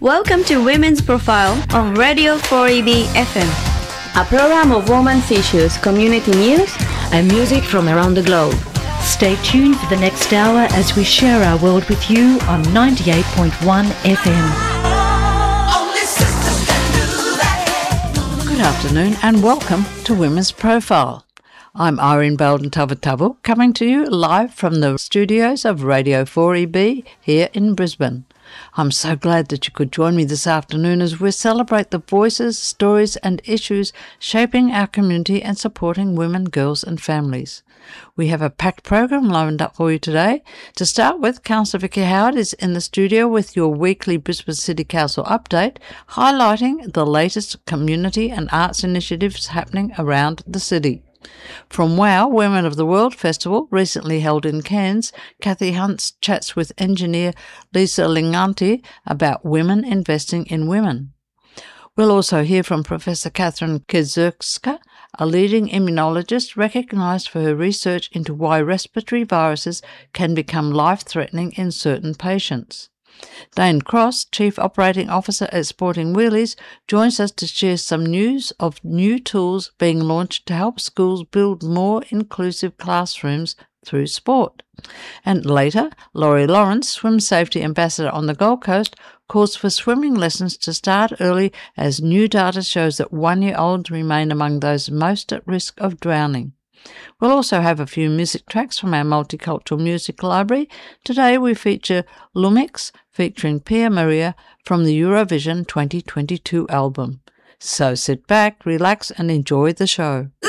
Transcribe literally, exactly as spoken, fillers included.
Welcome to Women's Profile on Radio four E B F M, a program of women's issues, community news, and music from around the globe. Stay tuned for the next hour as we share our world with you on ninety-eight point one F M. Good afternoon and welcome to Women's Profile. I'm Irene Belden Tavatavu, coming to you live from the studios of Radio four E B here in Brisbane. I'm so glad that you could join me this afternoon as we celebrate the voices, stories and issues shaping our community and supporting women, girls and families. We have a packed program lined up for you today. To start with, Councillor Vicky Howard is in the studio with your weekly Brisbane City Council update, highlighting the latest community and arts initiatives happening around the city. From WOW, Women of the World Festival, recently held in Cairns, Kathy Hunt chats with engineer Lisa Linganti about women investing in women. We'll also hear from Professor Catherine Kizerska, a leading immunologist recognised for her research into why respiratory viruses can become life-threatening in certain patients. Dane Cross, Chief Operating Officer at Sporting Wheelies, joins us to share some news of new tools being launched to help schools build more inclusive classrooms through sport. And later, Laurie Lawrence, Swim Safety Ambassador on the Gold Coast, calls for swimming lessons to start early as new data shows that one-year-olds remain among those most at risk of drowning. We'll also have a few music tracks from our multicultural music library. Today we feature Lumix featuring Pia Maria from the Eurovision twenty twenty-two album. So sit back, relax and enjoy the show.